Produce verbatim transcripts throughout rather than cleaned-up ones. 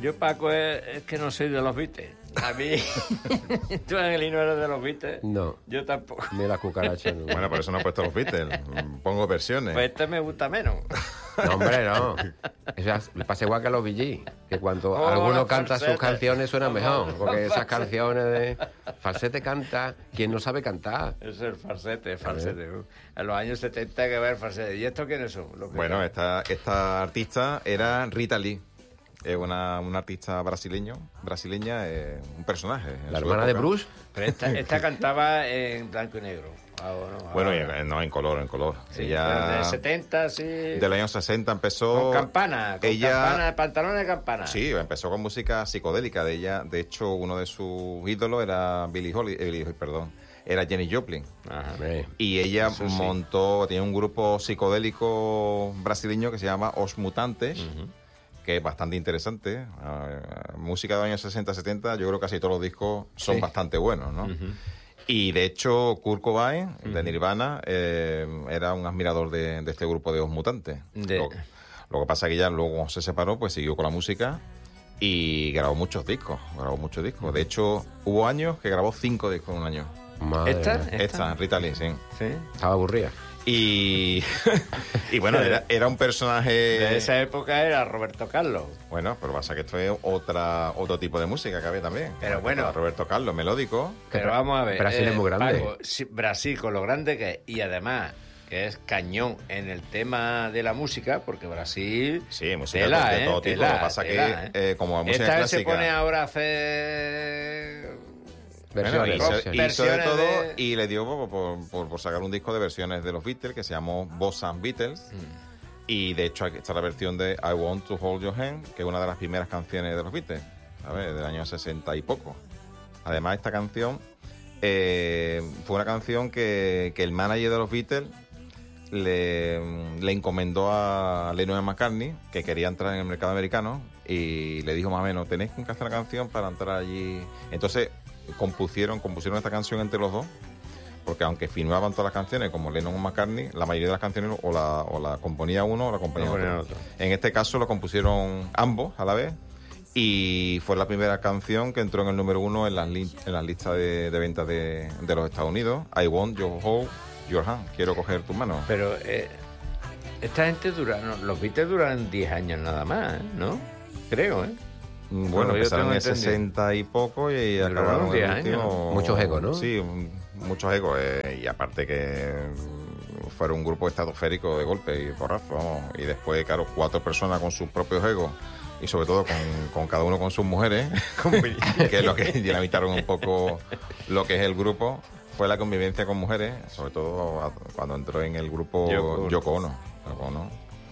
Yo, Paco, es, es que no soy de los Beatles. A mí, tú, Angelino, eres de los Beatles. No. Yo tampoco. Ni la cucaracha. No. Bueno, por eso no he puesto los Beatles. Pongo versiones. Pues este me gusta menos. No, hombre, no. O sea, le pasa igual que a los Bee Gees, que cuando Oh, alguno canta falsete. sus canciones suenan Oh, mejor, porque esas falsete. canciones de falsete canta quien no sabe cantar. Es el falsete, falsete. En los años setenta que va el falsete. ¿Y estos quiénes son? Los que Bueno, cantan. esta, esta artista era Rita Lee. Es una, una artista brasileño, brasileña, eh, un personaje. en La su hermana de época. Bruce, Pero esta, esta cantaba en blanco y negro. Ah, bueno, Bueno, ahora. y- no, en color, en color. Sí, Ella de setenta, sí. de los años sesenta empezó... Con campana, con ella, campana, pantalones de campana. Sí, empezó con música psicodélica de ella. De hecho, uno de sus ídolos era Billie Holiday, eh, Billie- perdón, era Jenny Joplin. Ajá. hombre, Y ella Eso sí. montó, tiene un grupo psicodélico brasileño que se llama Os Mutantes, Ujú. que es bastante interesante. Uh, música de los años sesenta, setenta, yo creo que casi todos los discos son Sí. bastante buenos, ¿no? Ujú. Y de hecho, Kurt Cobain, de Nirvana, eh, era un admirador de, de este grupo de Os Mutantes. De- Lo, lo que pasa es que ya luego cuando se separó, pues siguió con la música y grabó muchos discos, grabó muchos discos. De hecho, hubo años que grabó cinco discos en un año. madre ¿Esta? mía, Esta, Rita Lee, sí. Sí. estaba aburrida. Y, y bueno, era, era un personaje... De esa época era Roberto Carlos. Bueno, pero pasa que esto es otra, otro tipo de música que había también. Pero bueno. Roberto Carlos, melódico. Pero vamos a ver. Brasil es muy grande. Paco, sí, Brasil, con lo grande que es, y además que es cañón en el tema de la música, porque Brasil... Sí, música tela, de ¿eh? todo tipo. Tela, Lo que pasa tela, que, eh, como la música Esta clásica... se pone ahora a hacer... Bueno, Versiones. hizo, Versiones hizo de todo de- y le dio por, por- por- por sacar un disco de versiones de los Beatles que se llamó Boss and Beatles. Y de hecho aquí está la versión de I Want to Hold Your Hand, que es una de las primeras canciones de los Beatles, ¿sabes? Del año sesenta y poco. Además, esta canción eh, fue una canción que, que el manager de los Beatles le, le encomendó a Lennon McCartney, que quería entrar en el mercado americano, y le dijo más o menos, tenéis que hacer una canción para entrar allí. Entonces compusieron, compusieron esta canción entre los dos, porque aunque firmaban todas las canciones como Lennon o McCartney, la mayoría de las canciones o la, o la componía uno o la componía Lo ponían otro. otro. En este caso lo compusieron ambos a la vez y fue la primera canción que entró en el número uno en las, li- en las listas de, de ventas de, de los Estados Unidos. I want your hold your hand. Quiero coger tus manos. Pero eh, esta gente dura... no, los Beatles duran diez años nada más, ¿eh? ¿No? Creo, ¿eh? Bueno, Bueno, yo empezaron tengo en el entendido. sesenta y poco y Duraron acabaron en diez el último... años. Muchos egos, ¿no? Sí, un- muchos egos. eh, y aparte que mm, fueron un grupo estratosférico de golpe y porrazo, vamos. Y después, claro, cuatro personas con sus propios egos y sobre todo con, con cada uno con sus mujeres, que es lo que dinamitaron un poco lo que es el grupo, fue la convivencia con mujeres, sobre todo a- cuando entró en el grupo Yoko Ono. Yoko Ono. Yoko Ono,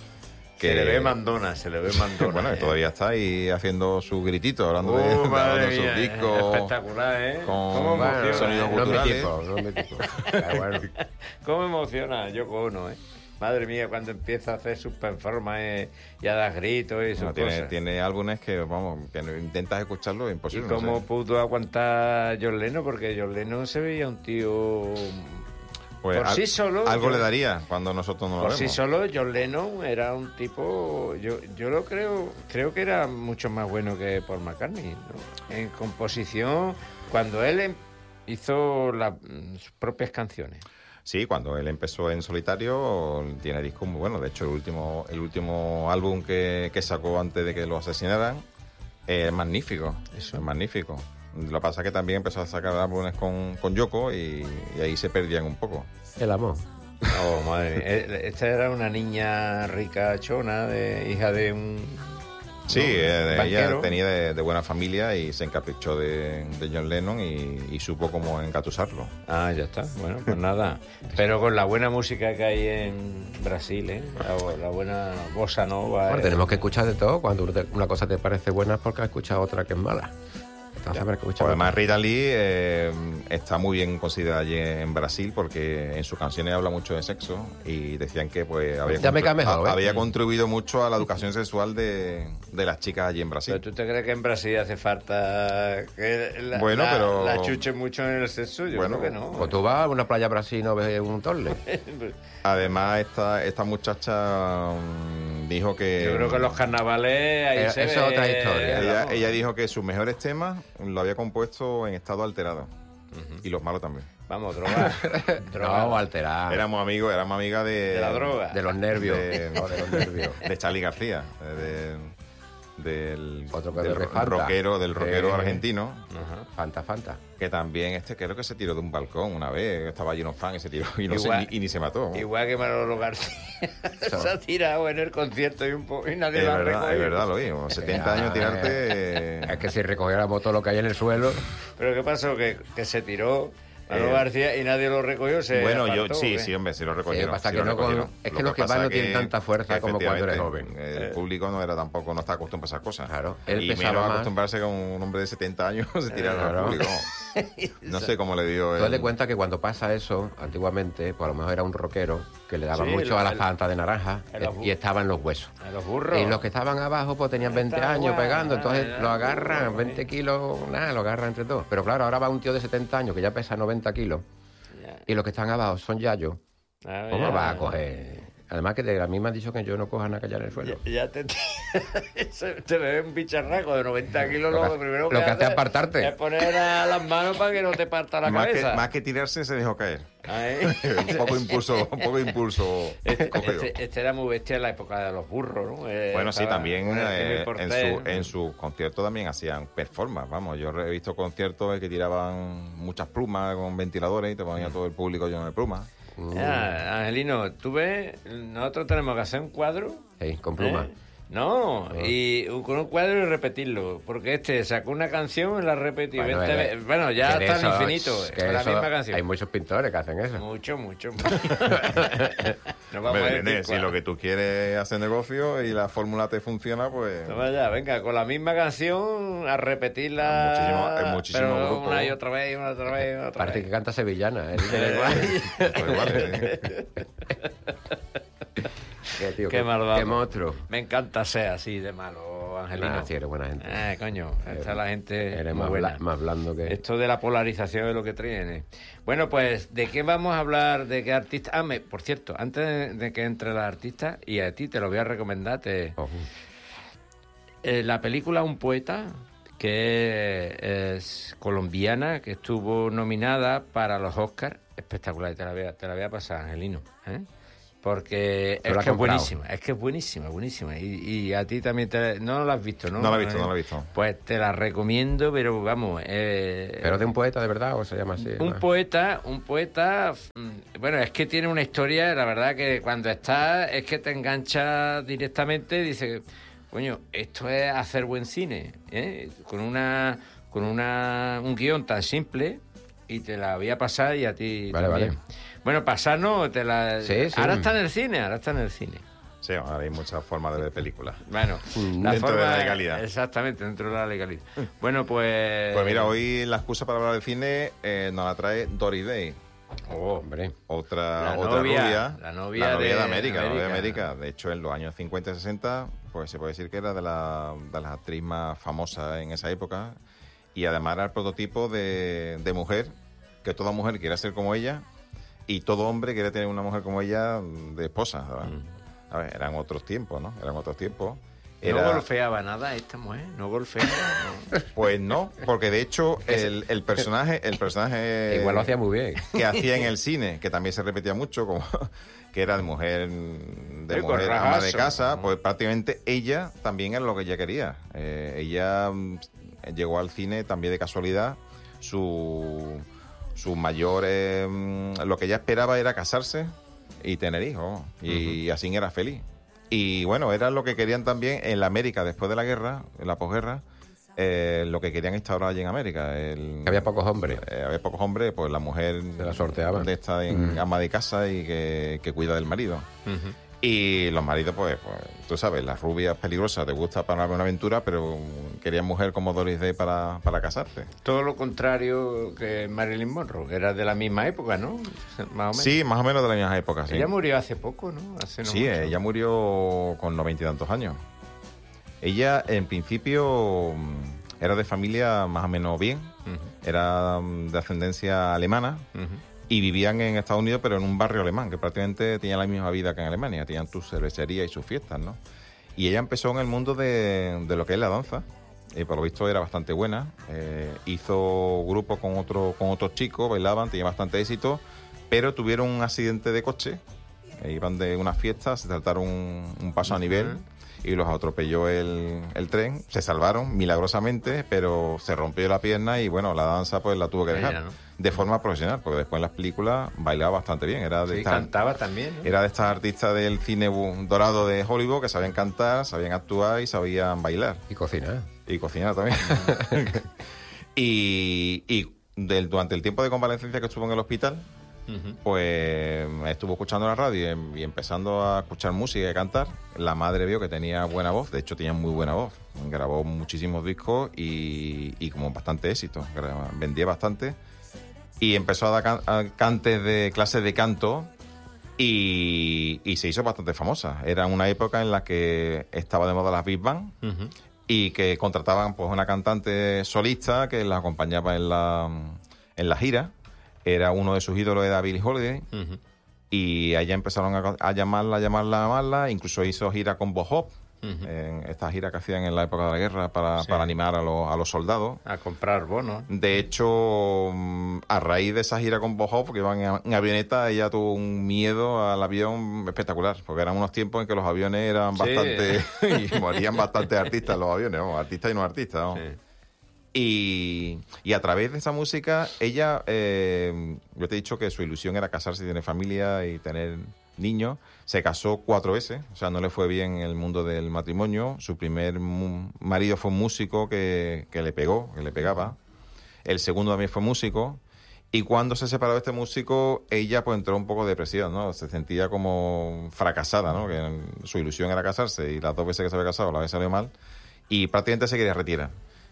Se le ve mandona, se le ve mandona. bueno, que ¿eh? todavía está ahí haciendo sus grititos, hablando de, Uh, de- madre hablando de sus mía, discos. espectacular, ¿eh? con- ¿Cómo Bueno, emociona? sonidos ¿eh? No es mi culturales. tipo, no es mi tipo. Pero bueno, ¿Cómo emociona Yoko Ono, eh? Madre mía, cuando empieza a hacer sus performances y a dar gritos y sus No, tiene, cosas. tiene álbumes que, vamos, que no- intentas escucharlo, es ¿Y imposible. no cómo sé. pudo aguantar John Lennon? Porque John Lennon se veía un tío... Pues por al- sí solo... Algo yo- le daría cuando nosotros no lo Por vemos. sí solo, John Lennon era un tipo... Yo, yo lo creo... Creo que era mucho más bueno que Paul McCartney, ¿no? En composición, cuando él em- hizo la- sus propias canciones. Sí, cuando él empezó en solitario, tiene discos muy buenos. De hecho, el último, el último álbum que, que sacó antes de que lo asesinaran es magnífico. Eso. Es magnífico. Lo que pasa es que también empezó a sacar álbumes con, con Yoko y, y ahí se perdían un poco. el amor. Oh, madre mía. Eh, Esta era una niña rica chona, de, hija de un... Sí, ¿no? eh, ella banquero. tenía de, de buena familia y se encaprichó de, de John Lennon y, y supo cómo engatusarlo. Ah, ya está. Bueno, pues nada. Pero con la buena música que hay en Brasil, ¿eh? La, la buena bossa nova. Bueno, eh. tenemos que escuchar de todo. Cuando una cosa te parece buena es porque has escuchado otra que es mala. Entonces habrá que Pues escuchar además Rita Lee eh, está muy bien considerada allí en Brasil porque en sus canciones habla mucho de sexo y decían que pues había, Ya me contri- cae mejor, a- ¿eh? había contribuido mucho a la educación sexual de, de las chicas allí en Brasil. ¿Pero tú te crees que en Brasil hace falta que la, Bueno, la- pero- la chuchen mucho en el sexo? Yo Bueno, creo que no. Pues tú vas a una playa Brasil y no ves un torle. Además esta, esta muchacha mm, dijo que... Yo creo que los carnavales... Ahí Pero se eso ve, es otra historia. Ella, vamos. ella dijo que sus mejores temas lo había compuesto en estado alterado. Uh-huh. Y los malos también. Vamos, droga. droga. No, alterar. Éramos amigos, éramos amigas de... De la droga. De los nervios. De, no, de los nervios. de Charly García. De, del, Otro que del de Fanta. rockero, del rockero Eh, argentino. Ajá. Fanta, Fanta. Que también este creo que se tiró de un balcón una vez. Estaba lleno de fan y se tiró y, no Igual- se, ni, y ni se mató. Igual que Manolo García. Se ha tirado en el concierto y, un po- y nadie Es lo ha verdad, recogido. es verdad, lo mismo. setenta años tirarte... eh, Es que si recogiéramos todo lo que hay en el suelo... Pero ¿qué pasó? Que, que se tiró Manolo Eh, García y nadie lo recogió. Se Bueno, yo apartó, sí, ¿o qué? sí, hombre, sí lo Sí, recogieron. pasa sí que lo no con- recogieron. es que Lo los que van pasa no tienen tanta fuerza como cuando eres efectivamente, joven. El público no era tampoco, no está acostumbrado a esas cosas. Claro, él Y pesaba menos más. acostumbrarse con un hombre de setenta años se tirara Claro. al público. No sé cómo le dio Tú das el... cuenta que cuando pasa eso, antiguamente, pues a lo mejor era un rockero que le daba Sí, mucho el- a la el- Fanta de naranja el abu- y estaba en los huesos. A los burros. Y los que estaban abajo pues tenían veinte Está años guay, pegando, entonces ah, lo agarran, burro, veinte eh. kilos, nada, lo agarran entre todos. Pero claro, ahora va un tío de setenta años que ya pesa noventa kilos Ya. y los que están abajo son yayos. Ah, ¿Cómo ya. va a coger? Además que de- a mí me han dicho que yo no coja nada que haya en el suelo. Ya, ya te, se- te ves un bicharraco de noventa kilos, Lo lo, que- primero lo que hace es haces apartarte. es poner a las manos para que no te parta la más, que, cabeza. más que tirarse se dejó caer. Ahí. un poco impulso, un poco impulso Este, cogió. este- este era muy bestia en la época de los burros, ¿no? Eh, Bueno, sí, estaba también con el eh, Jimmy en Porter. su en sus conciertos también hacían performance, vamos. Yo he visto conciertos que tiraban muchas plumas con ventiladores y te ponía todo el público lleno de plumas. Ya, Angelino, tú ves, nosotros tenemos que hacer un cuadro. Sí, con pluma. ¿eh? No, y un- con un cuadro y repetirlo. Porque este sacó una canción y la repetió Bueno, veinte eh, veces. Bueno, ya que de hasta el eso- infinito. que con la eso- misma canción. Hay muchos pintores que hacen eso. Mucho, mucho, mucho. Nos vamos Hombre, a René, decir si cuál. lo que tú quieres hacer negocio y la fórmula te funciona, pues... Toma ya, venga, con la misma canción a repetirla. Muchísimo- es muchísimo pero grupo. Una y otra vez, una otra vez, una otra Parece vez. que canta sevillana. ¿eh? Dice igual. Pues igual, ¿eh? Qué, tío, Qué qué, malvado. qué monstruo. Me encanta ser así de malo, Angelino. Nah, sí, eres buena gente. Ah, coño, está la gente Eres muy más, buena. bla- más blando que... Esto de la polarización es lo que tiene. Bueno, pues, ¿de qué vamos a hablar? ¿De qué artista? Ah, me- por cierto, antes de, de que entre la artista, y a ti te lo voy a recomendar, te- Ojo. eh, la película Un Poeta, que es colombiana, que estuvo nominada para los Oscars, espectacular, te la voy a, te la voy a pasar, Angelino, ¿eh? Porque Tú es la has que es comprado. buenísima, es que es buenísima, buenísima. Y, y a ti también te... No la has visto, ¿no? No la he visto, no la he visto. Pues te la recomiendo, pero vamos... Eh, ¿Pero de un poeta de verdad o se llama así? un ¿no? poeta, un poeta, mm, bueno, es que tiene una historia, la verdad que cuando está, es que te engancha directamente y dice, coño, esto es hacer buen cine, ¿eh? Con una, con una, un guión tan simple y te la voy a pasar y a ti Vale, también. vale. Bueno, pasarnos, te la... Sí, sí. Ahora está en el cine, ahora está en el cine. Sí, ahora hay muchas formas de ver películas. Bueno, Mm, dentro de la legalidad. Exactamente, dentro de la legalidad. Bueno, pues... Pues mira, hoy la excusa para hablar de cine eh, nos la trae Doris Day. Oh, Hombre. Otra, La otra novia, rubia, la novia la novia de de, América, la novia de América. América. De hecho, en los años cincuenta y sesenta, pues se puede decir que era de, la, de las actrices más famosas en esa época. Y además era el prototipo de, de mujer, que toda mujer quiere ser como ella, y todo hombre quiere tener una mujer como ella de esposa. ¿sabes? Mm. A ver, eran otros tiempos, ¿no? Eran otros tiempos. No Era- golpeaba nada esta mujer, no golpeaba. No. Pues no, porque de hecho el, el personaje, el personaje Igual lo hacía muy bien. que hacía en el cine, que también se repetía mucho, como que era de mujer de Sí, con mujer ama de rajazo. casa, pues prácticamente ella también era lo que ella quería. Eh, ella mm, llegó al cine también de casualidad. Su su mayor eh, mm, lo que ella esperaba era casarse y tener hijos, y así era feliz. Y bueno, era lo que querían también en la América después de la guerra, en la posguerra, eh, lo que querían instaurar allí en América. El, Que había pocos hombres. eh, había pocos hombres, pues la mujer Se la sorteaban. de esta en Mm. ama de casa y que, que cuida del marido. Y los maridos, pues, pues, tú sabes, las rubias peligrosas, te gusta para una aventura, pero querían mujer como Doris Day para, para casarte. Todo lo contrario que Marilyn Monroe, que era de la misma época, ¿no? Más o menos. Sí, más o menos de las mismas épocas, sí. Ella murió hace poco, ¿no? Hace no Sí, mucho. ella murió con noventa y tantos años. Ella, en principio, mm, era de familia más o menos bien. Ujú, Era mm, de ascendencia alemana. ujú. Y vivían en Estados Unidos, pero en un barrio alemán, que prácticamente tenía la misma vida que en Alemania. Tenían sus cervecerías y sus fiestas, ¿no? Y ella empezó en el mundo de, de lo que es la danza. Y por lo visto era bastante buena. Eh, hizo grupo con otro, con otros chicos, bailaban, tenía bastante éxito, pero tuvieron un accidente de coche. Eh, iban de una fiesta, se saltaron un, un paso a nivel y los atropelló el, el tren. Se salvaron milagrosamente, pero se rompió la pierna y bueno, la danza pues la tuvo que dejar. Ella, ¿no? De forma profesional, porque después en las películas bailaba bastante bien. Era de Sí, estas, cantaba también, ¿no? era de estas artistas del cine bu- dorado de Hollywood que sabían cantar, sabían actuar y sabían bailar. Y cocinar. Y cocinar también. y y del, durante el tiempo de convalecencia que estuvo en el hospital, Ujú. pues estuvo escuchando la radio y, em- y empezando a escuchar música y a cantar. La madre vio que tenía buena voz, de hecho tenía muy buena voz. Grabó muchísimos discos y, y como bastante éxito. Gra- Vendía bastante. Y empezó a dar can- a cantes de clases de canto y, y se hizo bastante famosa. Era una época en la que estaba de moda las big band Ujú. y que contrataban pues una cantante solista que la acompañaba en la, en la gira. Era uno de sus ídolos, era Billie Holiday. Ujú. Y allá empezaron a, a llamarla, a llamarla, a llamarla. Incluso hizo gira con Bob Hope, Ujú. en esta gira que hacían en la época de la guerra para, Sí. para animar a los, a los soldados. A comprar bonos. De hecho, mm, a raíz de esa gira con Bob Hope, porque iban en, en avioneta, ella tuvo un miedo al avión espectacular, porque eran unos tiempos en que los aviones eran Sí. bastante... y morían bastantes artistas los aviones, vamos, artistas y no artistas, vamos. Sí. Y, y a través de esa música, ella, eh, yo te he dicho que su ilusión era casarse y tener familia y tener niños. Se casó cuatro veces, o sea, no le fue bien el mundo del matrimonio. Su primer mu- marido fue un músico que, que le pegó, que le pegaba. El segundo también fue músico. Y cuando se separó de este músico, ella pues entró un poco de depresión, ¿no? Se sentía como fracasada, ¿no? Que su ilusión era casarse y las dos veces que se había casado la vez salió mal. Y prácticamente se quería retirar.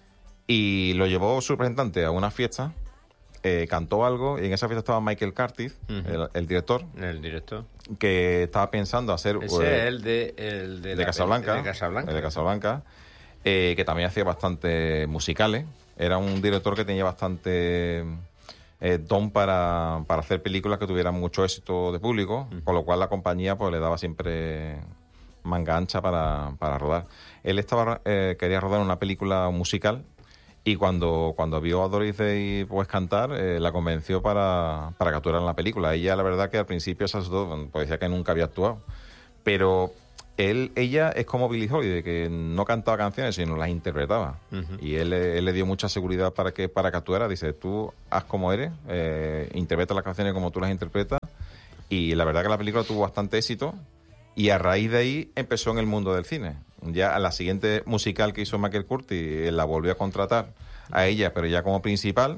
Y lo llevó su representante a una fiesta, eh, cantó algo, y en esa fiesta estaba Michael Curtiz, Ujú. el, el director, El director. que estaba pensando hacer... Ese eh, es el de, el de, de la- Casablanca, el de Casablanca. el de Casablanca, eh, que también hacía bastante musicales. Era un director que tenía bastante eh, don para, para hacer películas que tuvieran mucho éxito de público, Mm. con lo cual la compañía pues le daba siempre manga ancha para, para rodar. Él estaba eh, quería rodar una película musical y cuando, cuando vio a Doris Day pues cantar, eh, la convenció para, para que actuara en la película. Ella la verdad que al principio se asustó, pues decía que nunca había actuado. Pero él, ella es como Billie Holiday, que no cantaba canciones, sino las interpretaba. Ujú. Y él, él le dio mucha seguridad para que, para que actuara. Dice, tú haz como eres, eh, interpreta las canciones como tú las interpretas. Y la verdad que la película tuvo bastante éxito. Y a raíz de ahí empezó en el mundo del cine. Ya a la siguiente musical que hizo Michael Curtiz, él la volvió a contratar a ella, pero ya como principal.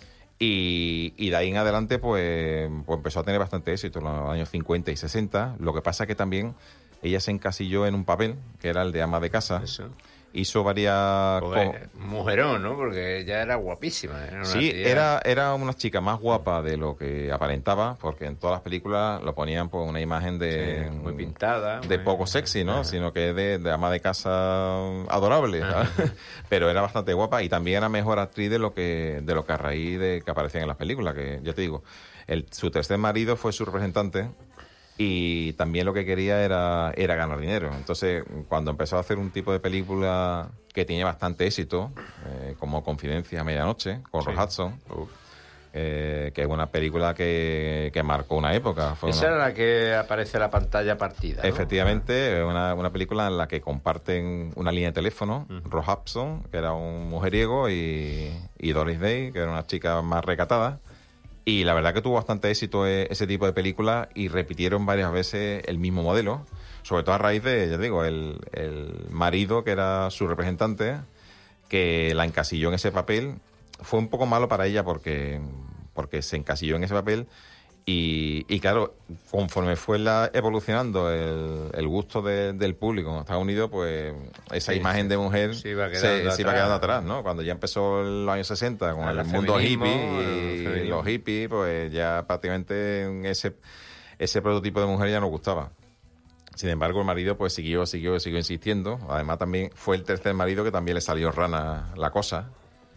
Y, y de ahí en adelante, pues, pues empezó a tener bastante éxito en los años cincuenta y sesenta. Lo que pasa es que también ella se encasilló en un papel, que era el de ama de casa. Eso. Hizo varias... co- Pues, mujerón, ¿no? Porque ella era guapísima. Era una Sí, tía- era, era una chica más guapa de lo que aparentaba, porque en todas las películas lo ponían pues una imagen de... Sí, muy pintada. de muy- poco sexy, ¿no? Ajá. Sino que de, de ama de casa adorable, ¿sabes? Pero era bastante guapa y también era mejor actriz de lo que de lo que a raíz de que aparecían en las películas, que ya te digo, el, su tercer marido fue su representante y también lo que quería era, era ganar dinero. Entonces, cuando empezó a hacer un tipo de película que tenía bastante éxito, eh, como Confidencia a Medianoche, con Sí. Rock Hudson, Uf. eh, que es una película que, que marcó una época. Fue Esa una- era la que aparece la pantalla partida, ¿no? Efectivamente, una, una película en la que comparten una línea de teléfono, Ujú. Ross Hudson, que era un mujeriego, y, y Doris Day, que era una chica más recatada. Y la verdad que tuvo bastante éxito eh, ese tipo de películas y repitieron varias veces el mismo modelo, sobre todo a raíz de, ya te digo, el, el marido, que era su representante, que la encasilló en ese papel. Fue un poco malo para ella porque, porque se encasilló en ese papel y, y claro, conforme fue la, evolucionando el, el gusto de- del público en Estados Unidos, pues esa Sí, imagen sí. de mujer Se iba se, quedando se iba atrás. quedando atrás, ¿no? Cuando ya empezó en los años sesenta con El el mundo feminismo, hippie el y feminismo. los hippies, pues ya prácticamente ese, ese prototipo de mujer ya no gustaba. Sin embargo, el marido pues siguió, siguió, siguió insistiendo. Además, también fue el tercer marido que también le salió rana la cosa.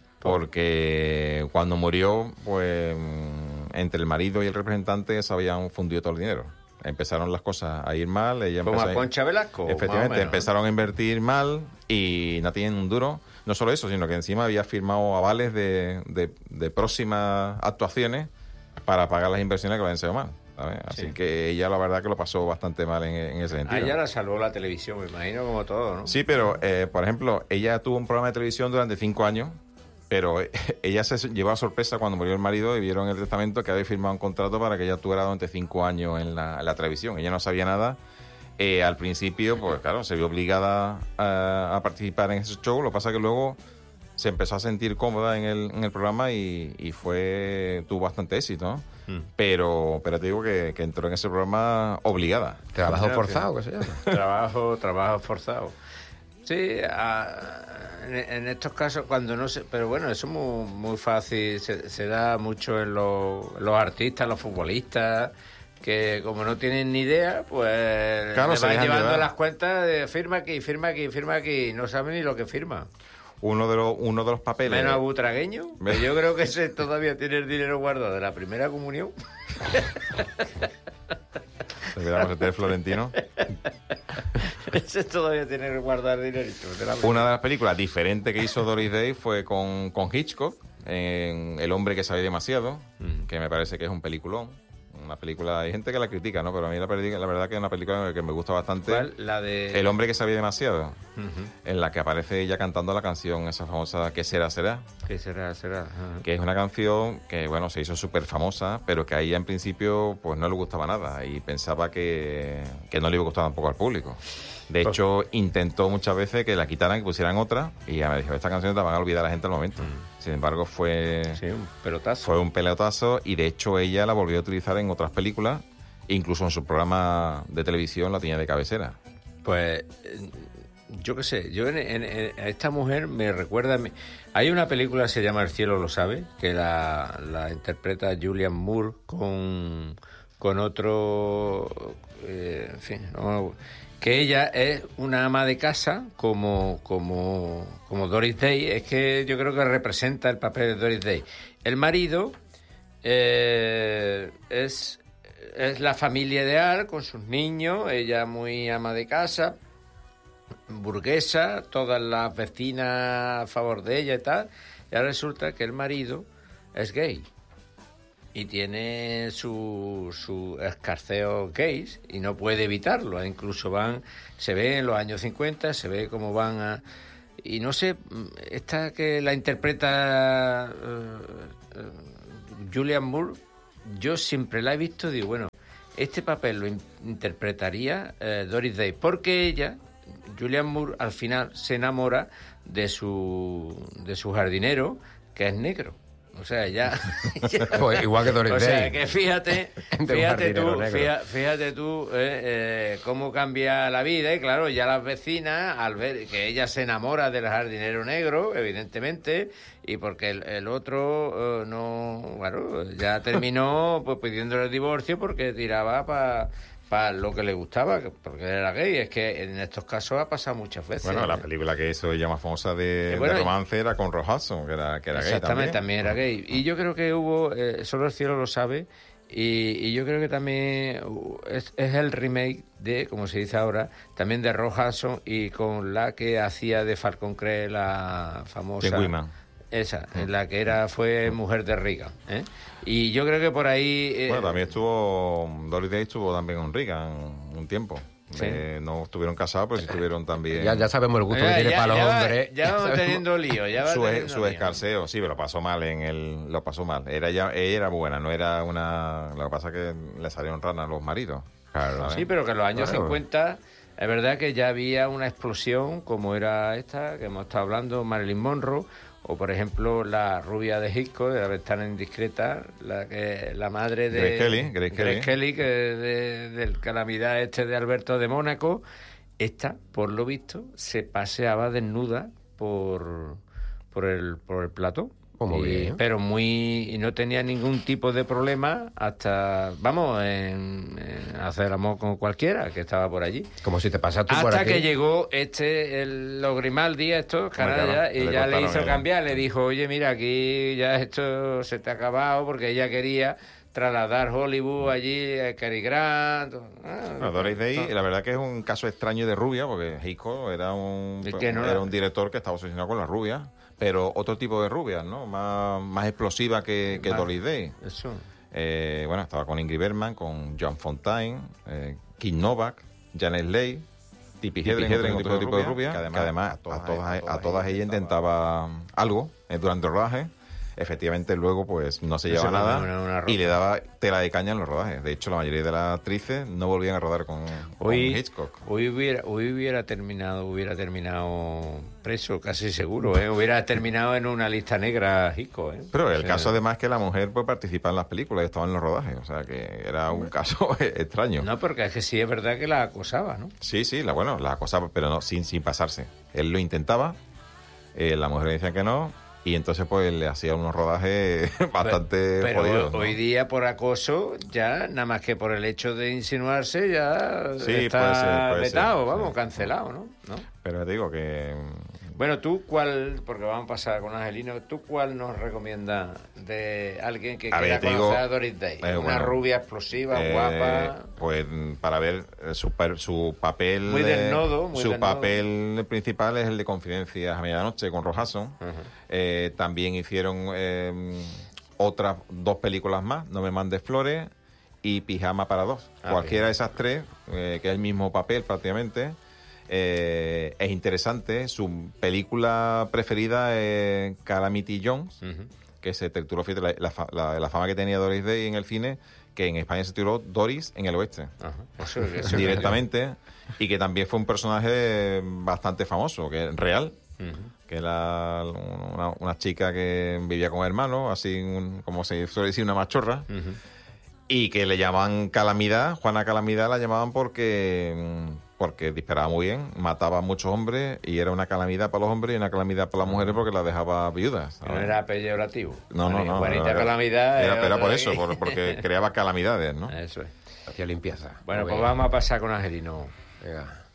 Porque cuando murió, pues entre el marido y el representante se habían fundido todo el dinero. empezaron las cosas a ir mal. Ella Como empezó a Concha Velasco. Efectivamente, empezaron a invertir mal y no tienen un duro. No solo eso, sino que encima había firmado avales de, de, de próximas actuaciones para pagar las inversiones que lo habían sido mal. ¿sabes? Así sí. que ella la verdad que lo pasó bastante mal en, en ese sentido. Ah, ella la salvó la televisión, me imagino, como todo, ¿no? Sí, pero, eh, por ejemplo, ella tuvo un programa de televisión durante cinco años, pero ella se llevó a sorpresa cuando murió el marido y vieron en el testamento que había firmado un contrato para que ella actuara durante cinco años en la, en la televisión. Ella no sabía nada. Eh, al principio, pues claro, se vio obligada a, a participar en ese show. Lo que pasa que luego se empezó a sentir cómoda en el, en el programa y, y fue tuvo bastante éxito, ¿no? Mm. Pero, pero te digo que, que entró en ese programa obligada. Trabajo claro, forzado, ¿qué se llama? Trabajo, trabajo forzado. Sí, a, en, en estos casos cuando no se... Pero bueno, eso es muy, muy fácil, se, se da mucho en los, los artistas, los futbolistas, que como no tienen ni idea, pues claro, le van llevando llevar. las cuentas de firma aquí, firma aquí, firma aquí, no saben ni lo que firma. Uno de los uno de los papeles. Menos a Butragueño, que yo creo que ese todavía tiene el dinero guardado de la primera comunión. Esperamos el Florentino. Ese todavía tiene que guardar dinerito. De Una de las películas diferentes que hizo Doris Day fue con, con Hitchcock, en El hombre que sabe demasiado, mm. que me parece que es un peliculón. Una película, hay gente que la critica, ¿no? Pero a mí la, la verdad que es una película que me gusta bastante. ¿Cuál? La de... El hombre que sabía demasiado, uh-huh. en la que aparece ella cantando la canción esa famosa ¿Qué será, será? ¿Qué será, será? Uh-huh. Que es una canción que, bueno, se hizo súper famosa, pero que a ella en principio pues no le gustaba nada y pensaba que, que no le iba a gustar tampoco al público. De hecho, intentó muchas veces que la quitaran, que pusieran otra, y ya me dijo, esta canción te van a olvidar a la gente al momento. Mm. Sin embargo, fue... Sí, un pelotazo. Fue un pelotazo, y de hecho ella la volvió a utilizar en otras películas, incluso en su programa de televisión la tenía de cabecera. Pues, yo qué sé, yo en, en, en esta mujer me recuerda... A mí. Hay una película que se llama El cielo lo sabe, que la, la interpreta Julianne Moore con, con otro... Eh, en fin, no... que ella es una ama de casa como, como, como Doris Day. Es que yo creo que representa el papel de Doris Day. El marido eh, es, es la familia ideal con sus niños, ella muy ama de casa, burguesa, todas las vecinas a favor de ella y tal. Y ahora resulta que el marido es gay. Y tiene su, su escarceo gays y no puede evitarlo. Incluso van, se ve en los años cincuenta, se ve cómo van a... Y no sé, esta que la interpreta uh, uh, Julianne Moore, yo siempre la he visto y digo, bueno, este papel lo in- interpretaría uh, Doris Day, porque ella, Julianne Moore, al final se enamora de su, de su jardinero, que es negro. O sea, ya... ya pues igual que Doris Day. O sea, que fíjate, fíjate tú, fíjate, fíjate tú eh, eh, cómo cambia la vida. Y claro, ya las vecinas, al ver que ella se enamora del jardinero negro, evidentemente, y porque el, el otro eh, no... Bueno, ya terminó pues pidiéndole el divorcio porque tiraba para... para lo que le gustaba, porque era gay. Es que en estos casos ha pasado muchas veces. Bueno, la película que hizo ella más famosa de, bueno, de romance era con Rock Hudson, que era, que era gay también. Exactamente, también era gay. Y yo creo que hubo, eh, solo el cielo lo sabe, y, y yo creo que también es, es el remake de, como se dice ahora, también de Rock Hudson, y con la que hacía de Falcon Crest la famosa... De Women. Esa, en la que era fue mujer de Reagan, ¿eh? Y yo creo que por ahí... Eh, bueno, también estuvo... Doris Day estuvo también con Reagan un tiempo. ¿Sí? Eh, no estuvieron casados, pero sí estuvieron también... Ya, ya sabemos el gusto ya, que tiene ya, para los ya hombres. Va, ya vamos teniendo lío. Ya va su teniendo su lío. escarceo, sí, pero lo pasó mal en el... Lo pasó mal. Era ya, ella era buena, no era una... Lo que pasa es que le salieron ranas a los maridos. Claro. Sí, pero que en los años claro. cincuenta... Es verdad que ya había una explosión como era esta, que hemos estado hablando, Marilyn Monroe, o por ejemplo la rubia de Hitchcock, de la ventana indiscreta, la que la madre de... Grace Kelly. Grace, Grace Kelly. Kelly, que de, del calamidad este de Alberto de Mónaco. Esta, por lo visto, se paseaba desnuda por, por, el, por el plató. Como y, bien. Pero muy... Y no tenía ningún tipo de problema hasta, vamos, en, en hacer amor con cualquiera que estaba por allí. Como si te pasas tú por Hasta aquí. que llegó este, el, los Grimaldi, estos, canalla, claro, y le ya le cortaron hizo el- cambiar. Le dijo, oye, mira, aquí ya esto se te ha acabado, porque ella quería trasladar Hollywood allí, a Cary Grant. Ah, Bueno, Doris Day, no. la verdad que es un caso extraño de rubia, porque Hitchcock era un, ¿Y qué no era era? un director que estaba obsesionado con las rubias, pero otro tipo de rubias, ¿no? Más, más explosiva que, que Más- Doris Day. Eso. Eh, bueno, estaba con Ingrid Bergman, con John Fontaine, eh, Kim Novak, Janet Leigh, Tippi Hedren, otro tipo de rubia, que además, a todas, a todas, a todas ellas intentaba algo eh, durante el rodaje. Efectivamente, luego pues no se No llevaba se ponía nada una- una ropa. y le daba tela de caña en los rodajes. De hecho, la mayoría de las actrices no volvían a rodar con, con Hoy, Hitchcock. hoy hubiera, hoy hubiera terminado, hubiera terminado preso, casi seguro, ¿eh? Hubiera terminado en una lista negra Hitchcock, ¿eh? Pero el O sea, caso además es que la mujer pues participa en las películas y estaba en los rodajes. O sea que era un caso extraño. No, porque es que sí es verdad que la acosaba, ¿no? Sí, sí, la, bueno, la acosaba, pero no, sin, sin pasarse. Él lo intentaba, eh, la mujer le decía que no, y entonces pues le hacía unos rodajes bastante Pero jodidos, ¿no? hoy día por acoso, ya nada más que por el hecho de insinuarse, ya Sí, está puede ser, puede vetado, ser, vamos, sí. cancelado, ¿no? ¿no? Pero te digo que... Bueno, tú cuál, porque vamos a pasar con Angelino, ¿tú cuál nos recomiendas de alguien que A quiera ver, te conocer digo, a Doris Day? eh, Una bueno, rubia explosiva, eh, guapa. Pues para ver eh, su, pa- su papel... Muy desnudo, muy Su desnudo. papel principal es el de Confidencias a Medianoche con Rojason. Ajá. Eh, también hicieron eh, otras dos películas más, No me mandes flores y Pijama para dos. Ah, Cualquiera bien. de esas tres, eh, que es el mismo papel prácticamente, eh, es interesante. Su película preferida es Calamity Jones, Ujú. que se tituló, fíjate, la, la fa- la- la fama que tenía Doris Day en el cine, que en España se tituló Doris en el Oeste. Ajá. Eso, eso Directamente, y que también fue un personaje bastante famoso, que es real, Ujú. que era una, una chica que vivía con hermanos, así un- como se suele decir, una machorra, Ujú. y que le llamaban Calamidad. Juana Calamidad la llamaban porque mm, porque disparaba muy bien, mataba a muchos hombres, y era una calamidad para los hombres y una calamidad para las mujeres porque las dejaba viudas, ¿sabes? No era peyorativo. No, no, no. Juanita era- Calamidad. Era, es era por otra eso, que- por- porque creaba calamidades, ¿no? Eso es. Hacía limpieza. Bueno, Muy pues bien. vamos a pasar con Angelino. Venga.